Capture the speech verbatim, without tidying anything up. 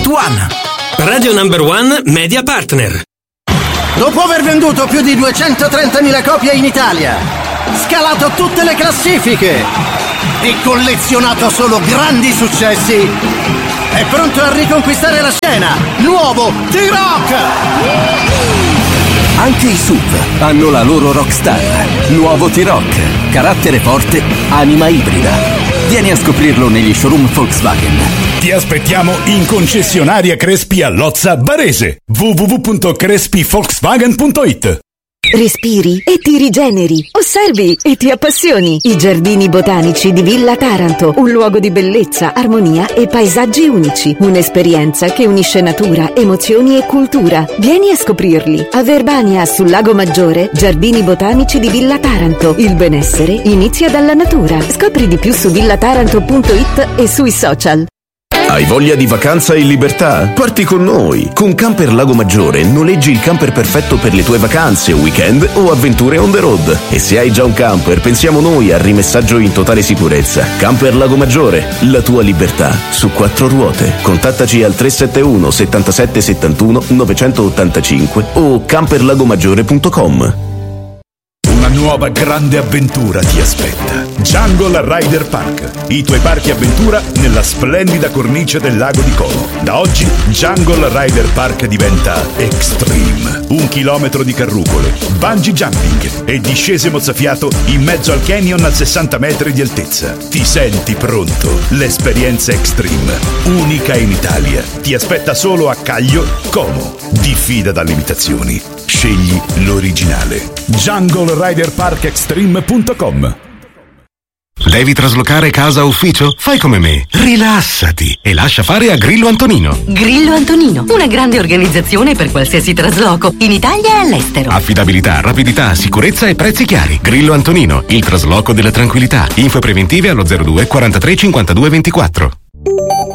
One. Radio Number One Media Partner. Dopo aver venduto più di duecentotrentamila copie in Italia, scalato tutte le classifiche e collezionato solo grandi successi, è pronto a riconquistare la scena. Nuovo T-Rock! Anche i S U V hanno la loro rockstar. Nuovo T-Rock. Carattere forte, anima ibrida. Vieni a scoprirlo negli showroom Volkswagen. Ti aspettiamo in concessionaria Crespi a Lozza Varese. w w w punto crespi volkswagen punto it. Respiri e ti rigeneri, osservi e ti appassioni. I giardini botanici di Villa Taranto, un luogo di bellezza, armonia e paesaggi unici. Un'esperienza che unisce natura, emozioni e cultura. Vieni a scoprirli. A Verbania, sul Lago Maggiore, giardini botanici di Villa Taranto. Il benessere inizia dalla natura. Scopri di più su villataranto punto it e sui social. Hai voglia di vacanza in libertà? Parti con noi! Con Camper Lago Maggiore noleggi il camper perfetto per le tue vacanze, weekend o avventure on the road. E se hai già un camper, pensiamo noi al rimessaggio in totale sicurezza. Camper Lago Maggiore, la tua libertà su quattro ruote. Contattaci al tre sette uno settantasette settantuno novecentottantacinque o camper lago maggiore punto com. Una nuova grande avventura ti aspetta. Jungle Rider Park. I tuoi parchi avventura nella splendida cornice del lago di Como. Da oggi Jungle Rider Park diventa Extreme. Un chilometro di carrucole, bungee jumping e discese mozzafiato in mezzo al canyon a sessanta metri di altezza. Ti senti pronto? L'esperienza Extreme, unica in Italia, ti aspetta solo a Caglio, Como. Diffida dalle limitazioni. Scegli l'originale. jungle rider park extreme punto com. Devi traslocare casa o ufficio? Fai come me, rilassati e lascia fare a Grillo Antonino. Grillo Antonino, una grande organizzazione per qualsiasi trasloco, in Italia e all'estero. Affidabilità, rapidità, sicurezza e prezzi chiari. Grillo Antonino, il trasloco della tranquillità. Info preventive allo zero due quarantatré cinquantadue ventiquattro.